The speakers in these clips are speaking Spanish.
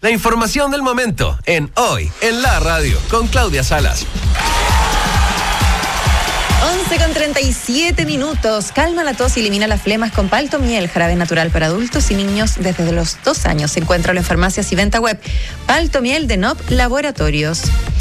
La información del momento en Hoy en la Radio con Claudia Salas. 11:37. Calma la tos y elimina las flemas con Palto Miel, jarabe natural para adultos y niños desde los 2 años. Se encuentra en farmacias y venta web. Palto Miel de NOP Laboratorios.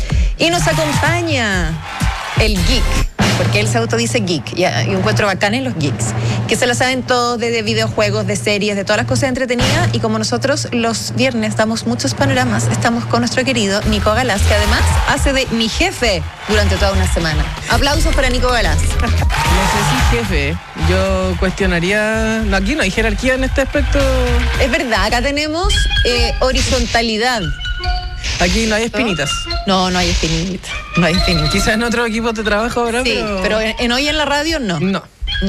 Y nos acompaña el geek, porque él se autodice geek, y encuentro bacán en los geeks, que se lo saben todos de videojuegos, de series, de todas las cosas entretenidas, y como nosotros los viernes damos muchos panoramas, estamos con nuestro querido Nico Galás, que además hace de mi jefe durante toda una semana. Aplausos para Nico Galás. No sé si jefe, yo cuestionaría, aquí no hay jerarquía en este aspecto. Es verdad, acá tenemos horizontalidad. Aquí no hay espinitas. No hay espinitas. No hay espinitas. Quizás en otro equipo de trabajo ahora, sí, pero en Hoy en la Radio no. No.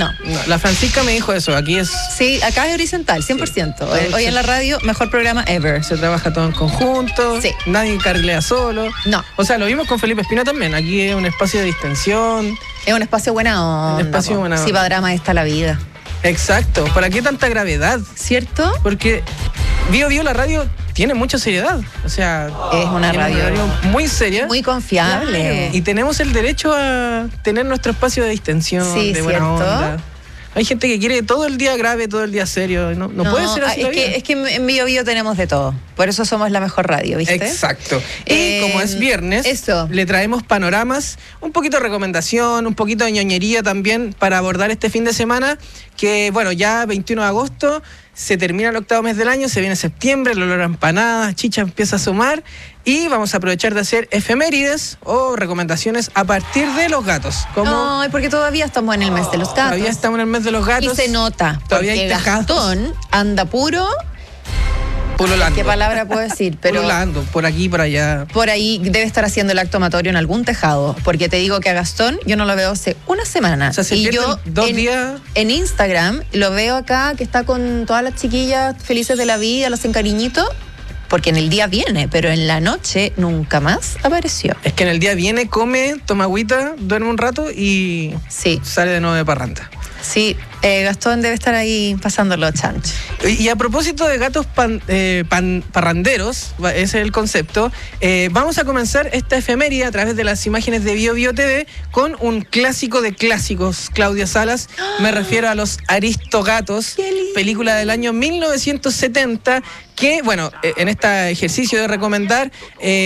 La Francisca me dijo eso, aquí es... Sí, acá es horizontal, 100%. Sí. Hoy en la Radio, mejor programa ever. Se trabaja todo en conjunto, sí. Nadie carrilea solo. No. O sea, lo vimos con Felipe Espina también, aquí es un espacio de distensión. Es un espacio buena onda. Un espacio buena onda. Sí, para drama está la vida. Exacto, ¿para qué tanta gravedad? ¿Cierto? Porque Bio la radio tiene mucha seriedad, o sea... Es una radio muy seria. Muy confiable. Claro. Y tenemos el derecho a tener nuestro espacio de distensión, sí, de buena onda. Hay gente que quiere todo el día grave, todo el día serio. No puede ser así. Es que en Bio tenemos de todo. Por eso somos la mejor radio, ¿viste? Exacto. Y como es viernes, le traemos panoramas, un poquito de recomendación, un poquito de ñoñería también para abordar este fin de semana. Que bueno, ya 21 de agosto se termina el 8º mes del año, se viene septiembre, el olor a empanadas, chicha empieza a sumar. Y vamos a aprovechar de hacer efemérides o recomendaciones a partir de los gatos. No, porque todavía estamos en el mes de los gatos. Todavía estamos en el mes de los gatos. Y se nota. Todavía hay tejados. Gastón anda puro... Pululando. ¿Qué palabra puedo decir? Pero pululando, por aquí, por allá. Por ahí debe estar haciendo el acto amatorio en algún tejado. Porque te digo que a Gastón yo no lo veo hace una semana. O sea, y yo 2 días. En Instagram lo veo acá que está con todas las chiquillas felices de la vida, los cariñito. Porque en el día viene, pero en la noche nunca más apareció. Es que en el día viene, come, toma agüita, duerme un rato y sale de nuevo de parranda. Sí, Gastón debe estar ahí pasándolo chancho. Y a propósito de gatos parranderos, ese es el concepto, vamos a comenzar esta efeméride a través de las imágenes de Bio TV con un clásico de clásicos, Claudia Salas. Me refiero a los Aristogatos, película del año 1970, que, bueno, en este ejercicio de recomendar...